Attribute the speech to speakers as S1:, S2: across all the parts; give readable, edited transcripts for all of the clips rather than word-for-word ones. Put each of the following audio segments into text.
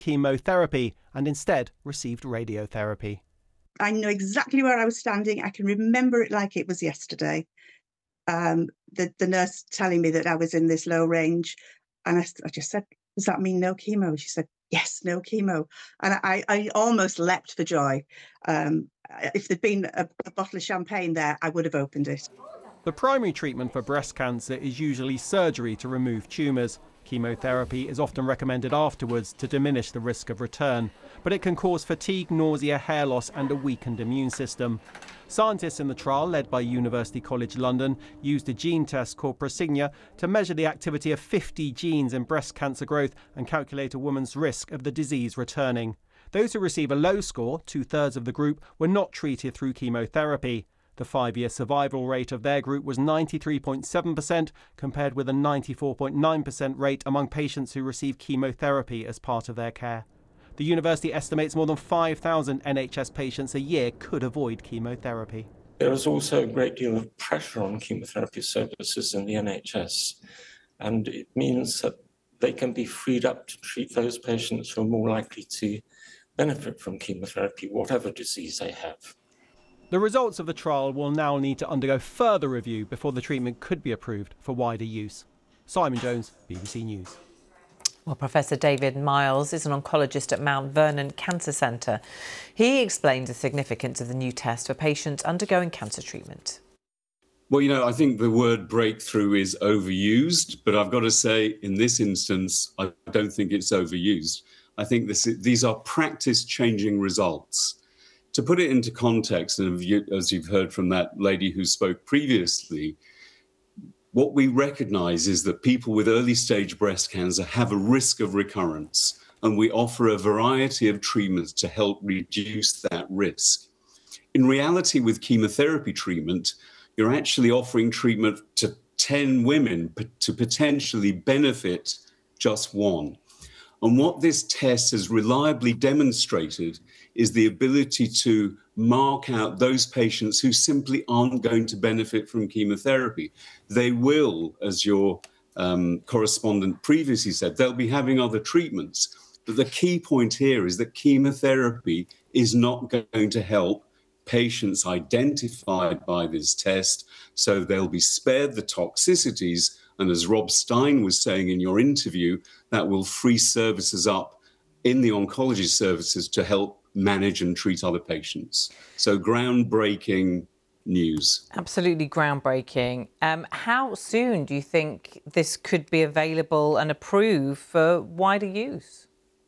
S1: chemotherapy and instead received radiotherapy.
S2: I know exactly where I was standing. I can remember it like it was yesterday. The nurse telling me that I was in this low range, and I just said, "Does that mean no chemo?" She said, "Yes, no chemo." And I almost leapt for joy. If there'd been a bottle of champagne there, I would have opened it.
S1: The primary treatment for breast cancer is usually surgery to remove tumours. Chemotherapy is often recommended afterwards to diminish the risk of return, but it can cause fatigue, nausea, hair loss and a weakened immune system. Scientists in the trial, led by University College London, used a gene test called Prosigna to measure the activity of 50 genes in breast cancer growth and calculate a woman's risk of the disease returning. Those who receive a low score, 2/3 of the group, were not treated through chemotherapy. The 5-year survival rate of their group was 93.7%, compared with a 94.9% rate among patients who receive chemotherapy as part of their care. The university estimates more than 5,000 NHS patients a year could avoid chemotherapy.
S3: There is also a great deal of pressure on chemotherapy services in the NHS, and it means that they can be freed up to treat those patients who are more likely to benefit from chemotherapy, whatever disease they have.
S1: The results of the trial will now need to undergo further review before the treatment could be approved for wider use. Simon Jones, BBC News.
S4: Well, Professor David Miles is an oncologist at Mount Vernon Cancer Centre. He explains the significance of the new test for patients undergoing cancer treatment.
S5: Well, I think the word breakthrough is overused, but I've got to say, in this instance, I don't think it's overused. I think these are practice-changing results. To put it into context, and as you've heard from that lady who spoke previously, what we recognise is that people with early-stage breast cancer have a risk of recurrence, and we offer a variety of treatments to help reduce that risk. In reality, with chemotherapy treatment, you're actually offering treatment to 10 women to potentially benefit just one. And what this test has reliably demonstrated is the ability to mark out those patients who simply aren't going to benefit from chemotherapy. They will, as your correspondent previously said, they'll be having other treatments. But the key point here is that chemotherapy is not going to help patients identified by this test, so they'll be spared the toxicities. And as Rob Stein was saying in your interview, that will free services up in the oncology services to help manage and treat other patients. So groundbreaking news.
S4: Absolutely groundbreaking. How soon do you think this could be available and approved for wider use?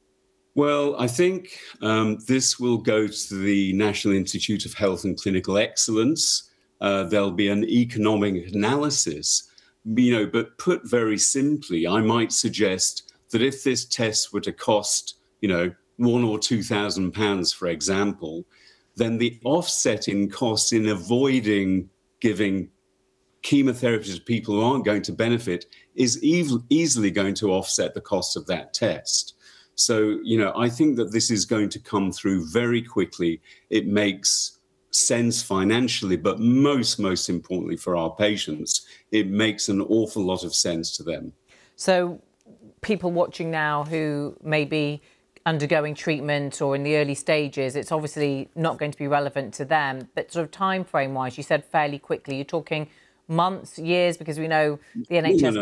S5: Well, I think this will go to the National Institute of Health and Clinical Excellence. There'll be an economic analysis, but put very simply, I might suggest that if this test were to cost, £1,000 or £2,000, for example, then the offset in costs in avoiding giving chemotherapy to people who aren't going to benefit is easily going to offset the cost of that test. So, I think that this is going to come through very quickly. It makes sense financially, but most importantly for our patients, it makes an awful lot of sense to them.
S4: So people watching now who may be undergoing treatment or in the early stages, it's obviously not going to be relevant to them, but sort of time frame wise, you said fairly quickly, you're talking months, years, because we know the NHS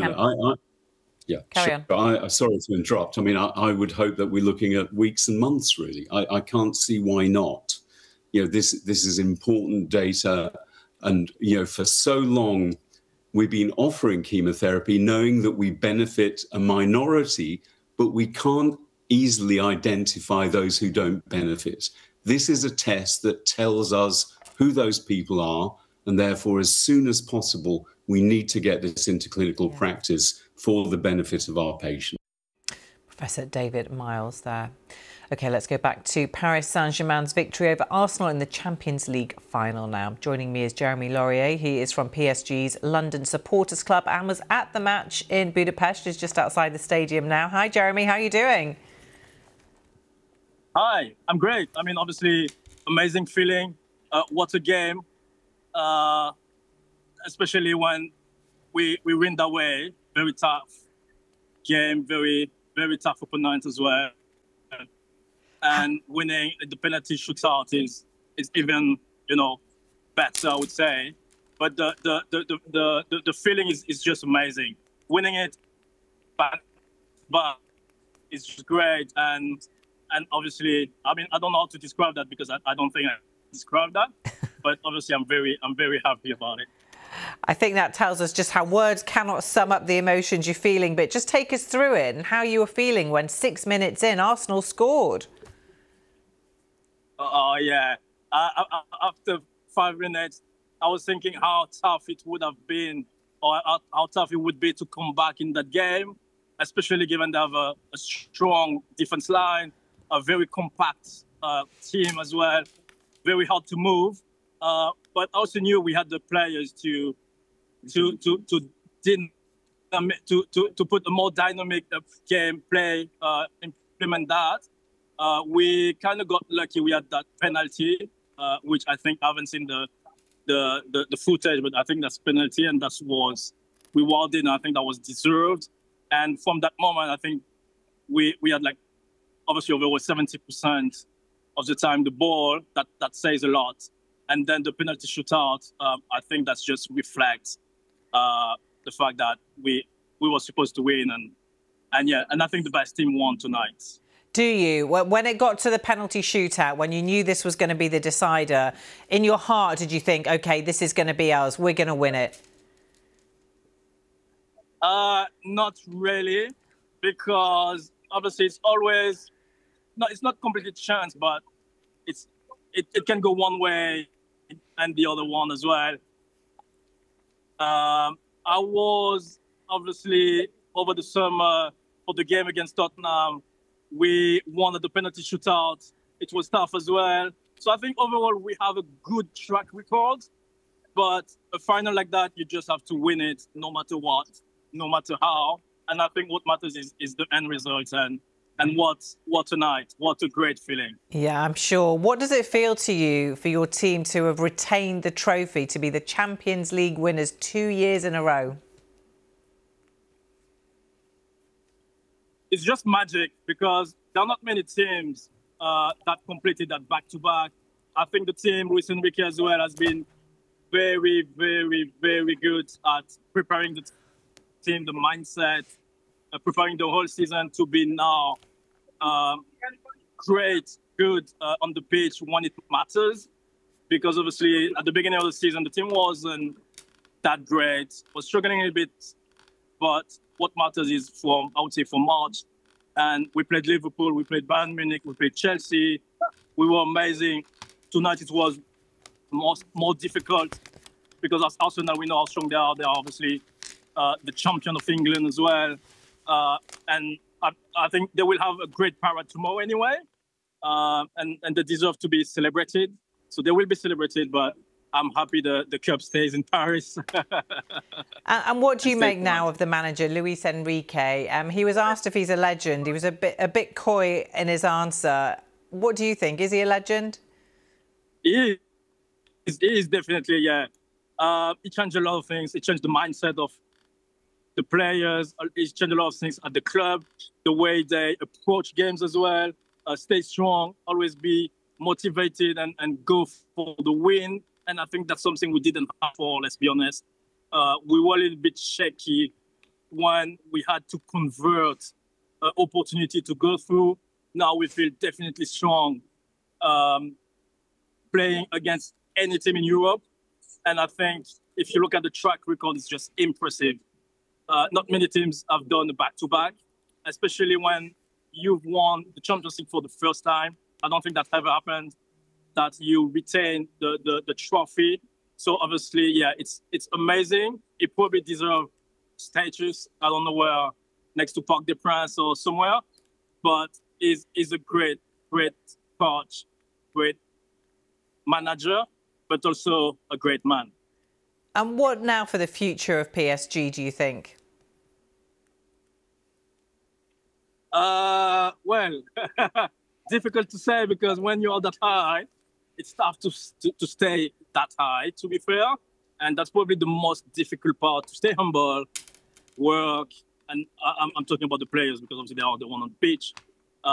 S5: Carry on. Sorry to interrupt. I would hope that we're looking at weeks and months, really. I can't see why not. This is important data. And, for so long, we've been offering chemotherapy knowing that we benefit a minority, but we can't easily identify those who don't benefit. This is a test that tells us who those people are, and therefore, as soon as possible, we need to get this into clinical practice for the benefit of our patients.
S4: Professor David Miles there. OK, let's go back to Paris Saint-Germain's victory over Arsenal in the Champions League final now. Joining me is Jeremy Laurier. He is from PSG's London Supporters Club and was at the match in Budapest. He's just outside the stadium now. Hi, Jeremy. How are you doing?
S6: Hi, I'm great. Obviously, amazing feeling. What a game. Especially when we win that way. Very tough game, very tough opponent as well. and winning the penalty shootout is even, you know, better, I would say. But the feeling is just amazing. Winning it back is just great, and obviously, I mean, I don't know how to describe that because I don't think I described that, but obviously I'm very happy about it.
S4: I think that tells us just how words cannot sum up the emotions you're feeling, but just take us through it and how you were feeling when 6 minutes in, Arsenal scored.
S6: Oh, yeah. After 5 minutes, I was thinking how tough it would have been, or how tough it would be to come back in that game, especially given they have a strong defense line, a very compact team as well, very hard to move. But I also knew we had the players to put a more dynamic game play, implement that. We kind of got lucky. We had that penalty, which I think I haven't seen the footage, but I think that's penalty, and that was rewarded. And I think that was deserved. And from that moment, I think we had like obviously over 70% of the time the ball. That says a lot. And then the penalty shootout, I think that's just reflects the fact that we were supposed to win, and I think the best team won tonight.
S4: Do you? When it got to the penalty shootout, when you knew this was going to be the decider, in your heart, did you think, OK, this is going to be ours, we're going to win it?
S6: Not really, because obviously it's always, it's not completely chance, but it can go one way and the other one as well. I was obviously over the summer for the game against Tottenham. We won at the penalty shootout. It was tough as well. So I think overall we have a good track record. But a final like that, you just have to win it no matter what, no matter how. And I think what matters is the end result. And what tonight, what a great feeling.
S4: Yeah, I'm sure. What does it feel to you for your team to have retained the trophy, to be the Champions League winners 2 years in a row?
S6: It's just magic because there are not many teams that completed that back-to-back. I think the team, Luis Enrique as well, has been very, very, very good at preparing the team, the mindset, preparing the whole season to be now great, good on the pitch when it matters. Because obviously at the beginning of the season, the team wasn't that great, was struggling a bit. But what matters is from March. And we played Liverpool, we played Bayern Munich, we played Chelsea. We were amazing. Tonight it was more difficult because as Arsenal, we know how strong they are. They are obviously the champion of England as well. And I think they will have a great parade tomorrow anyway. And they deserve to be celebrated. So they will be celebrated, but I'm happy the cup stays in Paris.
S4: And what do you make now of the manager, Luis Enrique? He was asked if he's a legend. He was a bit coy in his answer. What do you think? Is he a legend?
S6: He is definitely, yeah. He changed a lot of things. He changed the mindset of the players. He changed a lot of things at the club, the way they approach games as well. Stay strong, always be motivated and go for the win. And I think that's something we didn't have for, let's be honest. We were a little bit shaky when we had to convert an opportunity to go through. Now we feel definitely strong playing against any team in Europe. And I think if you look at the track record, it's just impressive. Not many teams have done a back-to-back, especially when you've won the Champions League for the first time. I don't think that's ever happened, that you retain the trophy. So obviously, yeah, it's amazing. It probably deserves status. I don't know where, next to Parc des Princes or somewhere, but is a great coach, great manager, but also a great man.
S4: And what now for the future of PSG, do you think?
S6: Well, difficult to say because when you're that high, it's tough to stay that high, to be fair. And that's probably the most difficult part, to stay humble, work. And I'm talking about the players because obviously they are the one on the pitch.